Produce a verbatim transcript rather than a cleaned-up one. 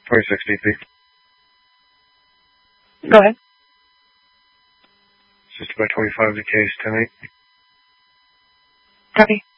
twenty-six D P. Go ahead. sixty by twenty-five, the case, ten eight. Copy.